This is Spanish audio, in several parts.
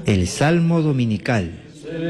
El Salmo Dominical.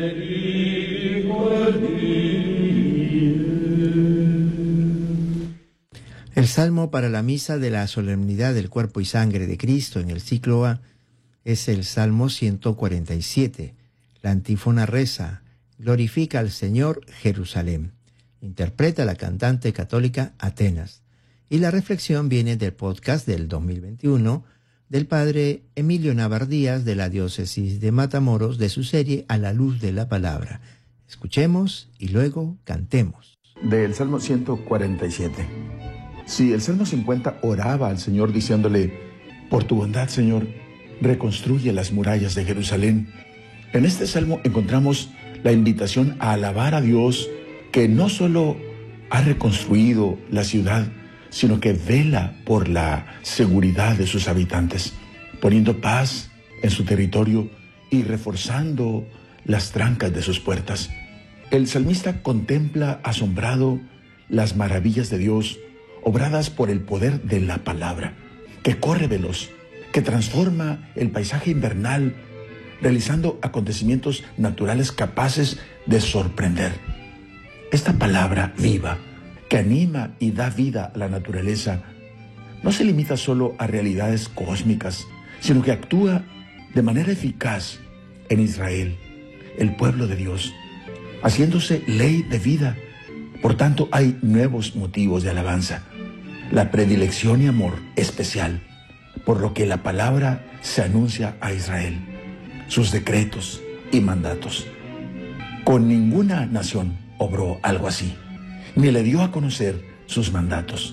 El Salmo para la Misa de la Solemnidad del Cuerpo y Sangre de Cristo en el ciclo A es el Salmo 147. La antífona reza: Glorifica al Señor, Jerusalén. Interpreta la cantante católica Atenas. Y la reflexión viene del podcast del 2021 del padre Emilio Navardías de la diócesis de Matamoros, de su serie A la Luz de la Palabra. Escuchemos y luego cantemos. Del Salmo 147. Sí, el Salmo 50 oraba al Señor diciéndole: por tu bondad, Señor, reconstruye las murallas de Jerusalén. En este Salmo encontramos la invitación a alabar a Dios, que no solo ha reconstruido la ciudad, sino que vela por la seguridad de sus habitantes, poniendo paz en su territorio y reforzando las trancas de sus puertas. El salmista contempla asombrado las maravillas de Dios, obradas por el poder de la palabra, que corre veloz, que transforma el paisaje invernal, realizando acontecimientos naturales capaces de sorprender. Esta palabra viva, que anima y da vida a la naturaleza, no se limita solo a realidades cósmicas, sino que actúa de manera eficaz en Israel, el pueblo de Dios, haciéndose ley de vida. Por tanto, hay nuevos motivos de alabanza, la predilección y amor especial, por lo que la palabra se anuncia a Israel, sus decretos y mandatos. Con ninguna nación obró algo así, ni le dio a conocer sus mandatos.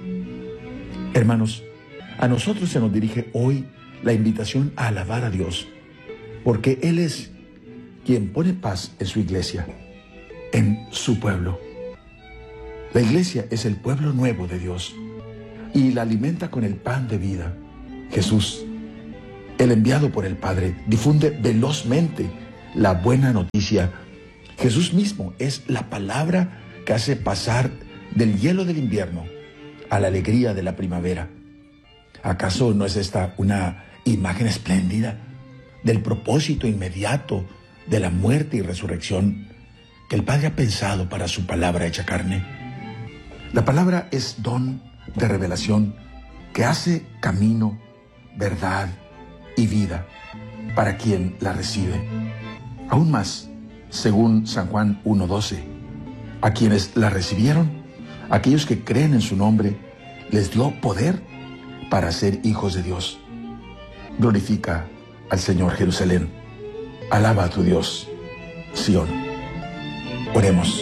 Hermanos, a nosotros se nos dirige hoy la invitación a alabar a Dios, porque Él es quien pone paz en su iglesia, en su pueblo. La iglesia es el pueblo nuevo de Dios y la alimenta con el pan de vida. Jesús, el enviado por el Padre, difunde velozmente la buena noticia. Jesús mismo es la palabra que hace pasar del hielo del invierno a la alegría de la primavera. ¿Acaso no es esta una imagen espléndida del propósito inmediato de la muerte y resurrección que el Padre ha pensado para su palabra hecha carne? La palabra es don de revelación que hace camino, verdad y vida para quien la recibe. Aún más, según San Juan 1:12, a quienes la recibieron, aquellos que creen en su nombre, les dio poder para ser hijos de Dios. Glorifica al Señor, Jerusalén. Alaba a tu Dios, Sión. Oremos.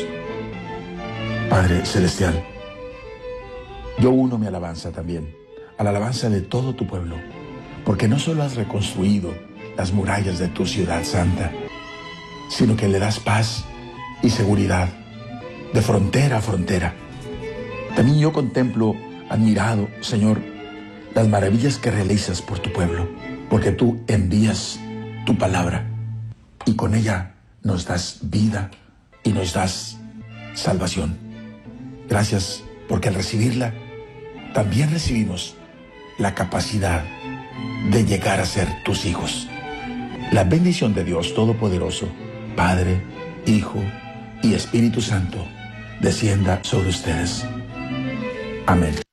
Padre Celestial, yo uno mi alabanza también, a la alabanza de todo tu pueblo, porque no solo has reconstruido las murallas de tu ciudad santa, sino que le das paz y seguridad de frontera a frontera. También yo contemplo, admirado, Señor, las maravillas que realizas por tu pueblo, porque tú envías tu palabra y con ella nos das vida y nos das salvación. Gracias, porque al recibirla, también recibimos la capacidad de llegar a ser tus hijos. La bendición de Dios Todopoderoso, Padre, Hijo y Espíritu Santo, descienda sobre ustedes. Amén.